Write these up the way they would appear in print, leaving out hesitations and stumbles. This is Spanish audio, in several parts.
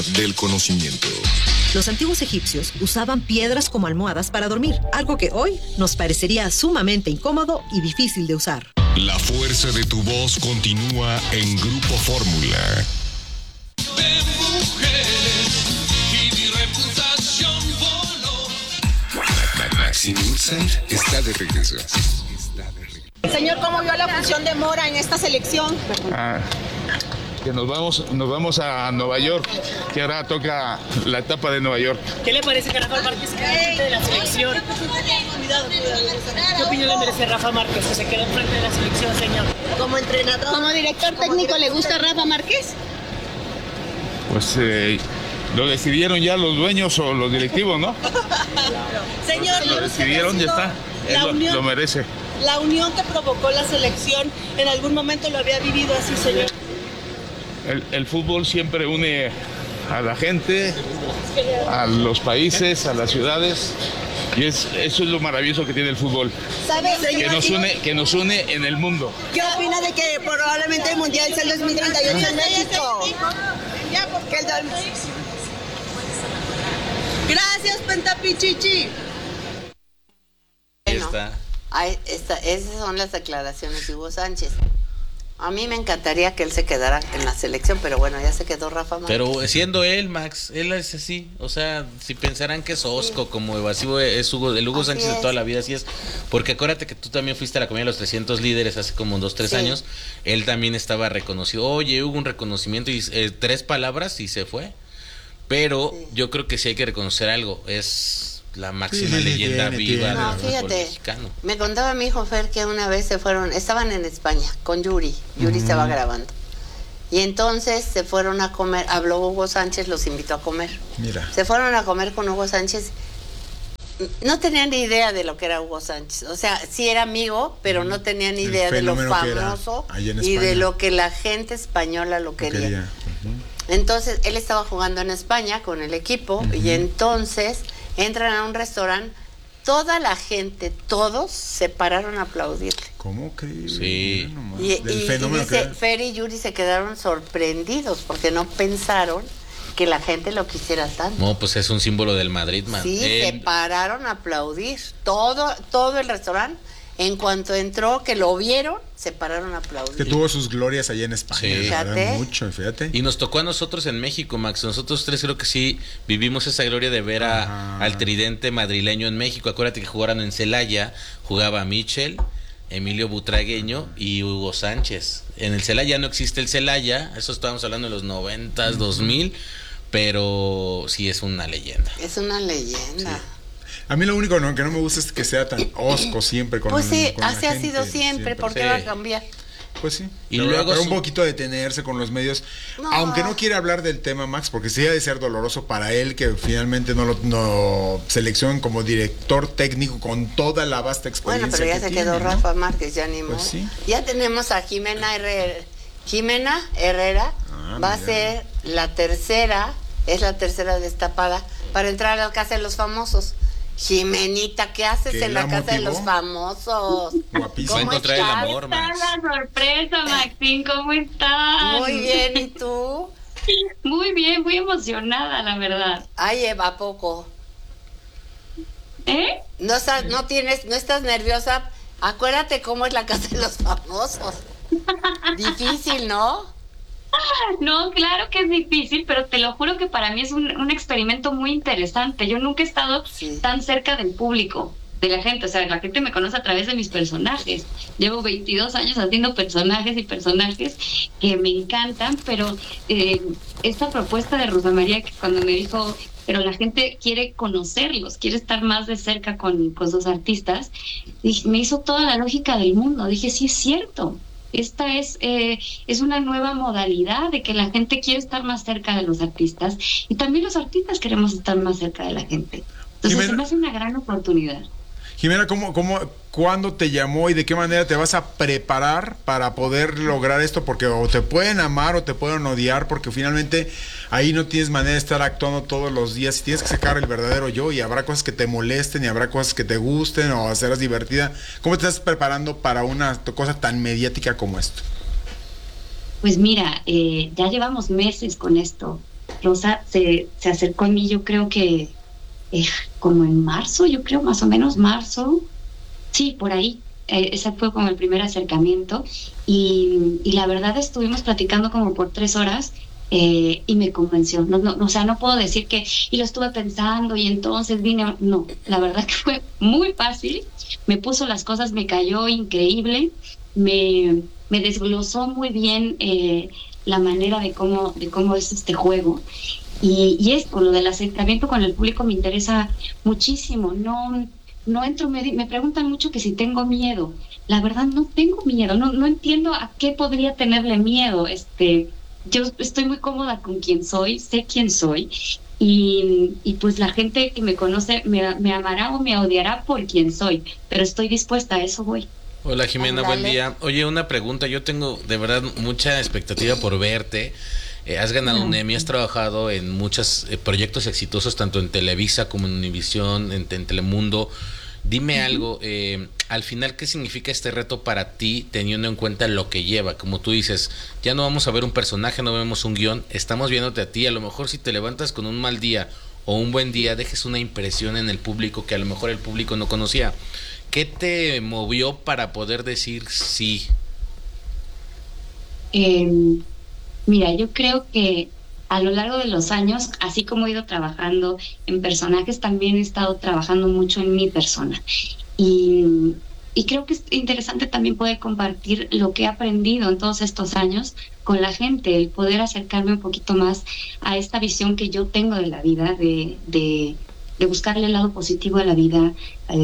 del conocimiento. Los antiguos egipcios usaban piedras como almohadas para dormir, algo que hoy nos parecería sumamente incómodo y difícil de usar. La fuerza de tu voz continúa en Grupo Fórmula. De mujeres y mi reputación voló. Maxim Insight está de regreso. Señor, ¿cómo vio la función de Mora en esta selección? Que nos vamos a Nueva York, que ahora toca la etapa de Nueva York. ¿Qué le parece que Rafa Márquez se quede frente de la selección? ¿Qué opinión le merece Rafa Márquez que se quede frente de la selección, señor? Como entrenador, como director técnico, ¿le gusta Rafa Márquez? Pues lo decidieron ya los dueños o los directivos, ¿no? Señor, lo decidieron, ya está. Él lo merece. La unión que provocó la selección, ¿en algún momento lo había vivido así, señor? El fútbol siempre une a la gente, a los países, a las ciudades, y eso es lo maravilloso que tiene el fútbol. ¿Sabe, que nos une en el mundo. ¿Qué opina de que probablemente el Mundial sea el 2038 en México? Gracias, Pentapichichi. Esas son las declaraciones de Hugo Sánchez. A mí me encantaría que él se quedara en la selección, pero bueno, ya se quedó Rafa Márquez. Pero siendo él, Max, él es así. O sea, si pensarán que es osco, como evasivo, es el Hugo Sánchez de toda la vida, así es. Porque acuérdate que tú también fuiste a la comida de los 300 líderes hace como 2-3 años. Él también estaba reconocido. Oye, hubo un reconocimiento y 3 palabras y se fue. Pero yo creo que sí hay que reconocer algo. Es la máxima leyenda viva del fútbol mexicano. Me contaba mi hijo Fer que una vez estaban en España con Yuri estaba grabando, y entonces se fueron a comer, habló Hugo Sánchez, los invitó a comer. Se fueron a comer con Hugo Sánchez, no tenían ni idea de lo que era Hugo Sánchez, o sea, sí era amigo, pero no tenían ni idea de lo famoso y de lo que la gente española lo quería. Entonces él estaba jugando en España con el equipo, y entonces entran a un restaurante, toda la gente, todos se pararon a aplaudirle. ¿Cómo crees? Sí. Y dice, Fer y Yuri se quedaron sorprendidos porque no pensaron que la gente lo quisiera tanto. No, pues es un símbolo del Madrid, man. Sí, se pararon a aplaudir. Todo el restaurante, en cuanto entró, que lo vieron, se pararon a aplaudir. Que tuvo sus glorias allá en España. Sí. Fíjate. Mucho, fíjate. Y nos tocó a nosotros en México, Max. Nosotros 3 creo que sí vivimos esa gloria de ver al tridente madrileño en México. Acuérdate que jugaron en Celaya, jugaba Michel, Emilio Butragueño y Hugo Sánchez. En el Celaya no existe el Celaya, eso estábamos hablando de los 90s, 2000, pero sí es una leyenda. Es una leyenda. Sí. A mí lo único que no me gusta es que sea tan osco siempre con Pues sí, con así ha sido siempre. ¿Por qué va a cambiar? Pues sí. Y luego pero un poquito detenerse con los medios, aunque no quiere hablar del tema, Max, porque sí ha de ser doloroso para él que finalmente no lo seleccionen como director técnico con toda la vasta experiencia. Bueno, pero ya se quedó Rafa Márquez, ya ni modo. Pues sí. Ya tenemos a Jimena Herrera, va a ser la tercera destapada para entrar a la Casa de los Famosos. Jimenita, ¿qué haces en la Casa de los Famosos? Guapísima. Va a encontrar el amor, Max. La sorpresa, Maxín, ¿cómo estás? Muy bien, ¿y tú? Muy bien, muy emocionada, la verdad. Ay, Eva, ¿a poco? ¿Eh? No estás nerviosa. Acuérdate cómo es la Casa de los Famosos. Difícil, ¿no? No, claro que es difícil, pero te lo juro que para mí es un experimento muy interesante. Yo nunca he estado tan cerca del público, de la gente. O sea, la gente me conoce a través de mis personajes. Llevo 22 años haciendo personajes que me encantan, pero esta propuesta de Rosa María, que cuando me dijo, pero la gente quiere conocerlos, quiere estar más de cerca con sus artistas, me hizo toda la lógica del mundo. Dije, sí es cierto. Esta es una nueva modalidad de que la gente quiere estar más cerca de los artistas, y también los artistas queremos estar más cerca de la gente. Entonces Jimena, se me hace una gran oportunidad. Jimena, ¿cuándo te llamó y de qué manera te vas a preparar para poder lograr esto? Porque o te pueden amar o te pueden odiar, porque finalmente ahí no tienes manera de estar actuando todos los días y tienes que sacar el verdadero yo, y habrá cosas que te molesten y habrá cosas que te gusten o hacerlas divertida. ¿Cómo te estás preparando para una cosa tan mediática como esto? Pues mira, ya llevamos meses con esto. Rosa se acercó a mí, yo creo que como en marzo, yo creo más o menos marzo, sí, por ahí. Ese fue como el primer acercamiento y la verdad estuvimos platicando como por 3 horas y me convenció. O sea, no puedo decir que, y lo estuve pensando y entonces vine, no, la verdad que fue muy fácil, me puso las cosas, me cayó increíble, me desglosó muy bien la manera de cómo es este juego. Y esto, lo del acercamiento con el público me interesa muchísimo. No entro, me preguntan mucho que si tengo miedo. La verdad no tengo miedo, no entiendo a qué podría tenerle miedo. Yo estoy muy cómoda con quien soy, sé quién soy y pues la gente que me conoce me amará o me odiará por quien soy, pero estoy dispuesta, a eso voy. Hola Jimena, buen día. Oye, una pregunta, yo tengo de verdad mucha expectativa por verte. Has ganado un Emmy, has trabajado en muchos proyectos exitosos, tanto en Televisa como en Univisión, en Telemundo. Dime algo, al final, ¿qué significa este reto para ti, teniendo en cuenta lo que lleva? Como tú dices, ya no vamos a ver un personaje, no vemos un guión, estamos viéndote a ti. A lo mejor si te levantas con un mal día o un buen día, dejes una impresión en el público que a lo mejor el público no conocía. ¿Qué te movió para poder decir sí? Mira, yo creo que a lo largo de los años, así como he ido trabajando en personajes, también he estado trabajando mucho en mi persona. Y creo que es interesante también poder compartir lo que he aprendido en todos estos años con la gente, el poder acercarme un poquito más a esta visión que yo tengo de la vida, de buscarle el lado positivo a la vida,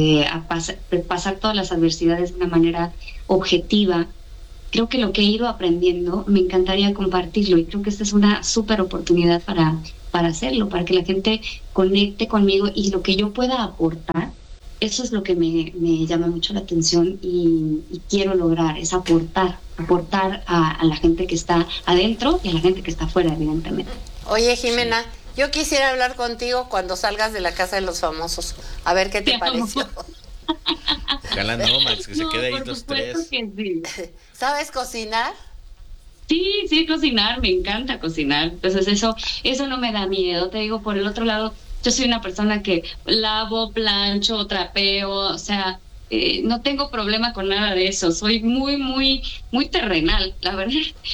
pasar todas las adversidades de una manera objetiva. Creo que lo que he ido aprendiendo me encantaría compartirlo y creo que esta es una súper oportunidad para hacerlo, para que la gente conecte conmigo y lo que yo pueda aportar, eso es lo que me llama mucho la atención y quiero lograr, es aportar a la gente que está adentro y a la gente que está afuera, evidentemente. Oye, Jimena, yo quisiera hablar contigo cuando salgas de la Casa de los Famosos, a ver qué te pareció. Ojalá no, Max, que se quede ahí 2, 3. Sí. ¿Sabes cocinar? Sí, cocinar, me encanta cocinar. Entonces eso no me da miedo. Te digo, por el otro lado, yo soy una persona que lavo, plancho, trapeo, o sea, no tengo problema con nada de eso. Soy muy, muy, muy terrenal, la verdad.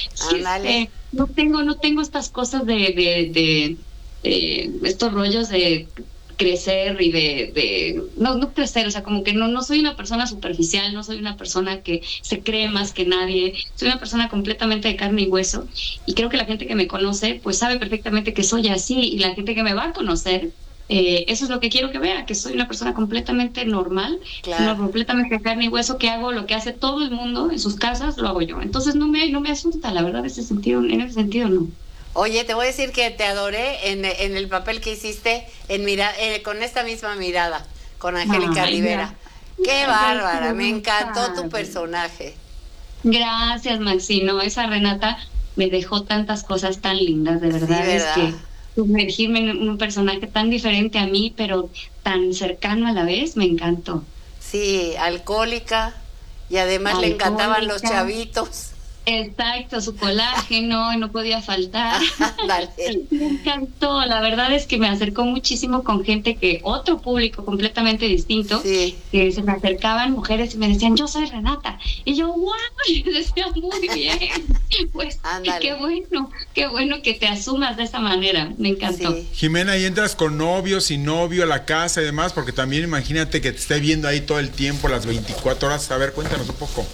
No tengo estas cosas de estos rollos de crecer y no crecer, o sea, como que no soy una persona superficial, no soy una persona que se cree más que nadie, soy una persona completamente de carne y hueso y creo que la gente que me conoce pues sabe perfectamente que soy así y la gente que me va a conocer, eso es lo que quiero que vea, que soy una persona completamente normal, claro, completamente de carne y hueso, que hago lo que hace todo el mundo en sus casas, lo hago yo, entonces no me asusta, la verdad, en ese sentido no. Oye, te voy a decir que te adoré en el papel que hiciste con esta misma mirada, con Angélica Rivera. ¡Qué bárbara! Me encantó tu personaje. Gracias, Maxino. Esa Renata me dejó tantas cosas tan lindas, de verdad. Sí, ¿verdad? Es que sumergirme en un personaje tan diferente a mí, pero tan cercano a la vez, me encantó. Sí, alcohólica, y además le encantaban los chavitos. Exacto, su colágeno, no podía faltar. Me encantó, la verdad es que me acercó muchísimo con gente otro público completamente distinto, sí, que se me acercaban mujeres y me decían, yo soy Renata, y yo, wow, y decía, muy bien, pues, qué bueno que te asumas de esa manera, me encantó. Sí. Jimena, ¿y entras con novio, sin novio a la casa y demás? Porque también imagínate que te esté viendo ahí todo el tiempo, las 24 horas, a ver, cuéntanos un poco.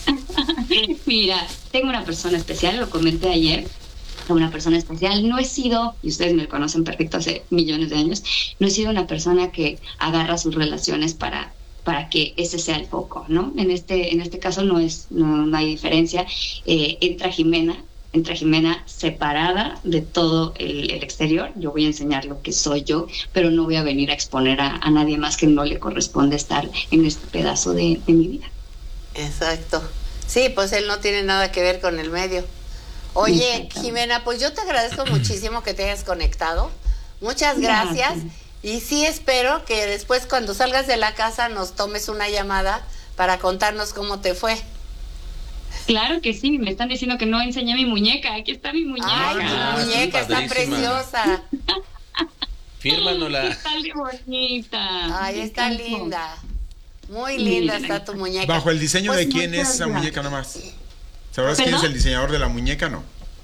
Mira, tengo una persona especial, lo comenté ayer, una persona especial, no he sido, y ustedes me conocen perfecto hace millones de años, no he sido una persona que agarra sus relaciones para que ese sea el foco, ¿no? En este caso no hay diferencia. Entra Jimena separada de todo el exterior, yo voy a enseñar lo que soy yo, pero no voy a venir a exponer a nadie más que no le corresponde estar en este pedazo de mi vida. Exacto. Sí, pues él no tiene nada que ver con el medio. Oye, Jimena, pues yo te agradezco muchísimo que te hayas conectado. Muchas gracias. Y sí espero que después cuando salgas de la casa nos tomes una llamada para contarnos cómo te fue. Claro que sí, me están diciendo que no enseñé mi muñeca. Aquí está mi muñeca. Ay, tu muñeca está preciosa. Fírmanosla. Está bonita. Ay, está linda. Muy linda está tu muñeca. ¿Bajo el diseño Pues de quién es esa muñeca nomás? ¿Sabrás quién es el diseñador de la muñeca? No.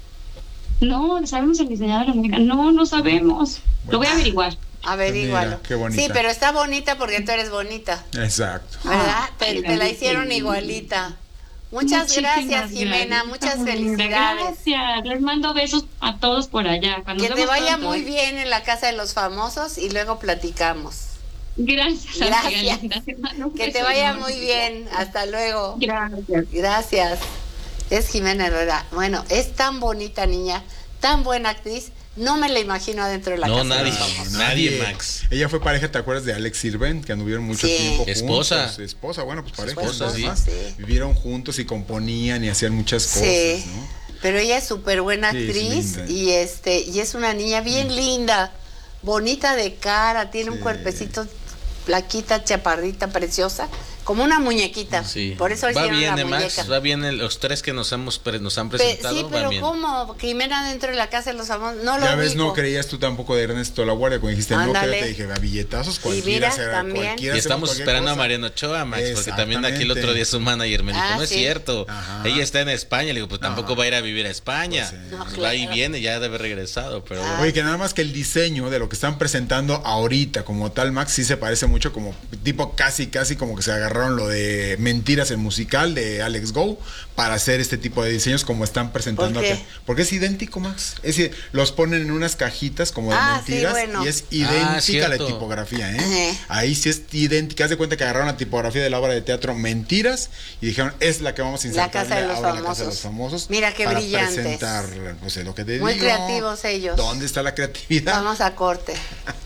No, ¿sabemos el diseñador de la muñeca? No sabemos. Lo voy a averiguar. Averígualo. Mira, qué bonita. Sí, pero está bonita porque tú eres bonita. Exacto. ¿Verdad? Te la hicieron igualita. Muchas gracias, Jimena. Muchas felicidades. Gracias. Les mando besos a todos por allá. Que te vaya muy bien en la casa de los famosos y luego platicamos. Gracias. Gracias. Que te vaya muy bien. Hasta luego. Gracias. Gracias. Es Jimena Herrera. Bueno, es tan bonita niña, tan buena actriz. No me la imagino adentro de la casa. Nadie, Max. Ella fue pareja, ¿te acuerdas de Alex Sirven? Que anduvieron mucho tiempo juntos. Esposa, bueno, pues pareja. Vivieron juntos y componían y hacían muchas cosas, ¿no? Pero ella es súper buena actriz y es una niña bien linda, bonita de cara, tiene un cuerpecito, plaquita, chaparrita, preciosa. Como una muñequita. Sí. Por eso va bien, la Max, muñeca. va bien los tres que nos han presentado. Sí, pero va bien. ¿cómo? Jimena dentro de la casa de los famosos. No lo Ya ves, ubico. no creías tú tampoco de Ernesto La Guardia cuando dijiste Ándale. no, que te dije, a billetazos cualquiera. Y estamos esperando a Mariana Ochoa, Max, porque también aquí el otro día su manager me dijo, no es cierto. Ajá. Ella está en España. Le digo, pues tampoco va a ir a vivir a España. Pues va y viene, ya debe haber regresado. Pero bueno. Oye, que nada más que el diseño de lo que están presentando ahorita como tal, Max, sí se parece mucho como tipo casi como que se agarraron lo de Mentiras, el musical de Alex Go, para hacer este tipo de diseños como están presentando acá. Porque es idéntico, Max. Es decir, los ponen en unas cajitas como de mentiras y es idéntica la tipografía, ¿eh? Ahí sí es idéntica. Haz de cuenta que agarraron la tipografía de la obra de teatro Mentiras y dijeron, es la que vamos a insertar la casa de los famosos. Mira qué para brillantes. presentar, pues, lo que te Muy digo. creativos ellos. ¿Dónde está la creatividad? Vamos a corte.